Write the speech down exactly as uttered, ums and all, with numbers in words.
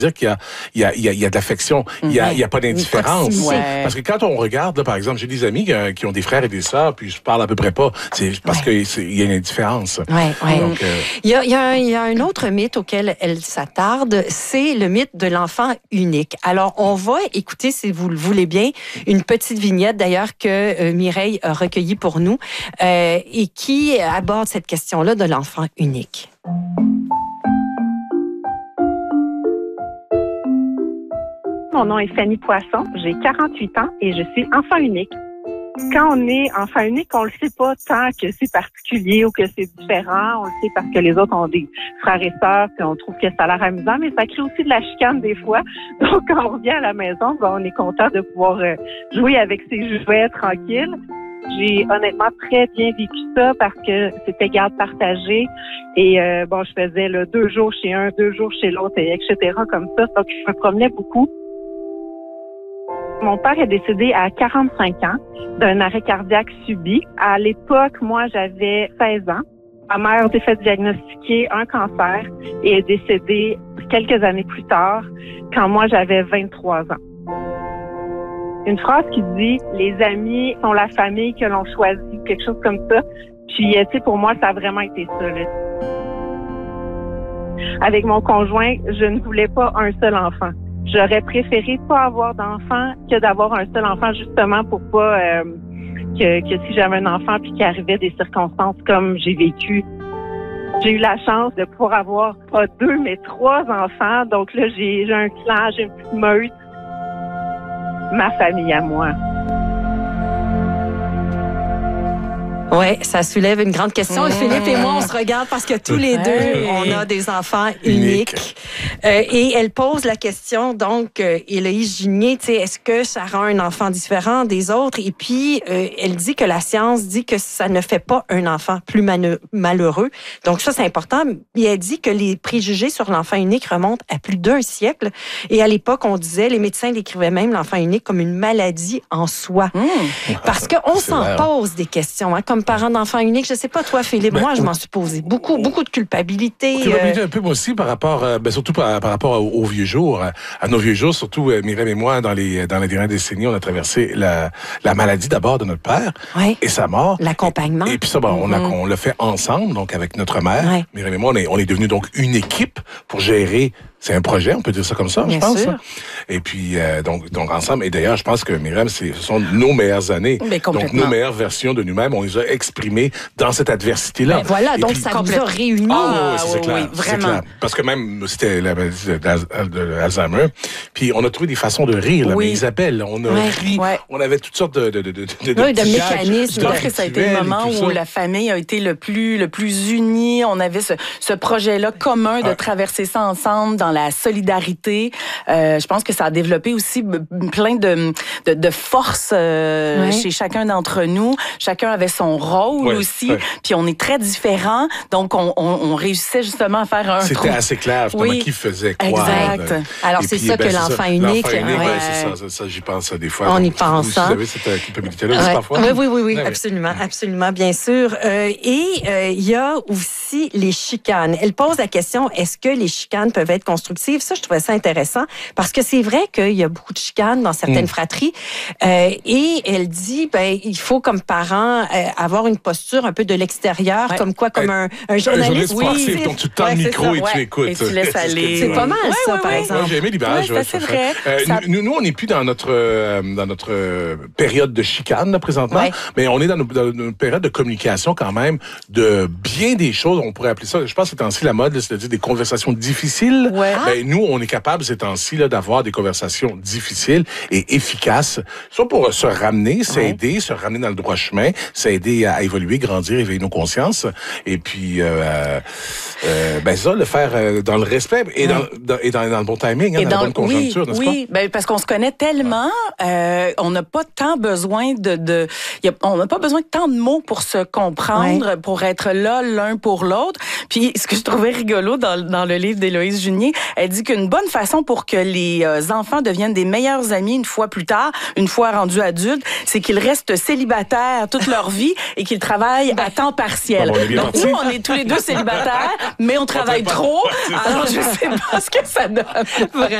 dire qu'il y a, il y a, il y a, il y a de l'affection, il y a, il y a pas d'indifférence. Ouais. Parce que quand on regarde, là, par exemple, j'ai des amis qui, qui ont des frères et des sœurs, puis je parle à peu près pas, c'est parce ouais. qu'il y a une indifférence. Ouais, ouais. Donc, euh... il, y a, il, y a, il y a un autre mythe auquel elle s'attarde, c'est le mythe de l'enfant unique. Alors, on va écouter, si vous le voulez bien, une petite vignette d'ailleurs que euh, Mireille a recueillie pour nous euh, et qui aborde cette question-là de l'enfant unique. Mon nom est Fanny Poisson, j'ai quarante-huit ans et je suis enfant unique. Quand on est enfant unique, on le sait pas tant que c'est particulier ou que c'est différent. On le sait parce que les autres ont des frères et sœurs puis on trouve que ça a l'air amusant, mais ça crée aussi de la chicane des fois. Donc, quand on revient à la maison, ben, on est content de pouvoir euh, jouer avec ses jouets tranquilles. J'ai honnêtement très bien vécu ça parce que c'était garde partagée et euh, bon, je faisais là, deux jours chez un, deux jours chez l'autre, et etc. comme ça. Donc, je me promenais beaucoup. Mon père est décédé à quarante-cinq ans d'un arrêt cardiaque subi. À l'époque, moi, j'avais seize ans. Ma mère s'est fait diagnostiquer un cancer et est décédée quelques années plus tard, quand moi, j'avais vingt-trois ans. Une phrase qui dit « Les amis sont la famille que l'on choisit », quelque chose comme ça. Puis, tu sais, pour moi, ça a vraiment été ça, là. Avec mon conjoint, je ne voulais pas un seul enfant. J'aurais préféré pas avoir d'enfant que d'avoir un seul enfant, justement pour pas euh, que, que si j'avais un enfant puis qu'il arrivait des circonstances comme j'ai vécu. J'ai eu la chance de pouvoir avoir pas deux mais trois enfants. Donc là, j'ai, j'ai un clan, j'ai une petite meute, ma famille à moi. Oui, ça soulève une grande question. Mmh. Philippe et moi, on se regarde parce que tous les deux, hey. on a des enfants uniques. Unique. Euh, et elle pose la question, donc, euh, Héloïse Gigné, tu sais, est-ce que ça rend un enfant différent des autres? Et puis, euh, elle dit que la science dit que ça ne fait pas un enfant plus man- malheureux. Donc, ça, c'est important. Et elle dit que les préjugés sur l'enfant unique remontent à plus d'un siècle. Et à l'époque, on disait, les médecins décrivaient même l'enfant unique comme une maladie en soi. Mmh. Parce qu'on s'en vrai. pose des questions, hein, comme parent d'enfant unique. Je sais pas, toi, Philippe, ben, moi, je m'en suis posé beaucoup, beaucoup de culpabilité. Culpabilité euh... un peu, moi aussi, par rapport, euh, ben, surtout par, par rapport aux, aux vieux jours, à, à nos vieux jours, surtout, euh, Mireille et moi, dans les, dans les dernières décennies, on a traversé la, la maladie d'abord de notre père ouais. et sa mort. L'accompagnement. Et, et puis ça, bon, on, a, mm-hmm. on l'a fait ensemble, donc avec notre mère. Ouais. Mireille et moi, on est, on est devenus donc une équipe pour gérer. C'est un projet, on peut dire ça comme ça, Bien je pense. Sûr. Et puis, euh, donc, donc, ensemble. Et d'ailleurs, je pense que, Myriam, c'est, ce sont nos meilleures années. Mais donc, nos meilleures versions de nous-mêmes, on les a exprimées dans cette adversité-là. Ben voilà, et donc puis, ça vous a réunis. Ah, oui, c'est, c'est clair. Oui, vraiment. C'est clair. Parce que même, c'était la maladie d'Alzheimer. Puis, on a trouvé des façons de rire, là. Oui. Mais Isabelle, on a ouais, ri. Ouais. On avait toutes sortes de, de, de, de, de, oui, de mécanismes. Je pense que ça a été le moment où la famille a été le plus, le plus unie. On avait ce, ce projet-là commun de ouais. traverser ça ensemble dans la solidarité. Euh, je pense que ça a développé aussi plein de, de, de forces euh, ouais. chez chacun d'entre nous. Chacun avait son rôle ouais, aussi. Ouais. Puis on est très différents. Donc, on, on, on réussissait justement à faire un... C'était trou. assez clair, justement, oui. qui faisait quoi. Exact. Ben, Alors, c'est puis, ça ben, que c'est l'enfant ça. unique... L'enfant unique, ouais. ouais, c'est ça, ça, ça. J'y pense des fois. On donc, y pense. Vous, hein? vous avez cette culpabilité-là ouais. aussi parfois? Oui, oui, oui, oui ouais, absolument, oui. absolument, bien sûr. Euh, et il euh, y a aussi les chicanes. Elle pose la question, est-ce que les chicanes peuvent être constructives? Ça, je trouvais ça intéressant parce que c'est vrai qu'il y a beaucoup de chicanes dans certaines mmh. fratries. Euh, et elle dit, ben, il faut comme parent euh, avoir une posture un peu de l'extérieur, ouais. comme quoi, comme un, un journaliste. Oui, sportif, donc tu tends ouais, le micro ça. et ouais. tu écoutes. Et tu laisses aller. C'est pas mal ouais, ça, ouais, par ouais. exemple. Ouais, j'ai aimé l'image. Ouais, ouais, c'est vrai. Euh, ça... nous, nous, on n'est plus dans notre euh, dans notre euh, période de chicane là, présentement, ouais. mais on est dans, nos, dans une période de communication quand même de bien des choses. On pourrait appeler ça. Je pense que c'est ainsi la mode, là, c'est-à-dire des conversations difficiles. Ouais. Ben, nous, on est capable ces temps-ci là d'avoir des conversations difficiles et efficaces, soit pour se ramener, s'aider, ouais. se ramener dans le droit chemin, s'aider à évoluer, grandir, éveiller nos consciences, et puis euh, euh, ben ça, le faire euh, dans le respect et, ouais. dans, dans, et dans, dans le bon timing, hein, dans, dans la bonne conjoncture, oui, n'est-ce oui. pas? Ben, parce qu'on se connaît tellement, euh, on n'a pas tant besoin de, de y a, on n'a pas besoin de tant de mots pour se comprendre, ouais. pour être là l'un pour l'autre. Puis ce que je trouvais rigolo dans, dans le livre d'Héloïse Junier, Elle dit qu'une bonne façon pour que les euh, enfants deviennent des meilleurs amis une fois plus tard, une fois rendus adultes, c'est qu'ils restent célibataires toute leur vie et qu'ils travaillent à temps partiel. Bon, on est bien Donc parti. nous, on est tous les deux célibataires, mais on travaille trop. Alors je sais pas ce que ça donne.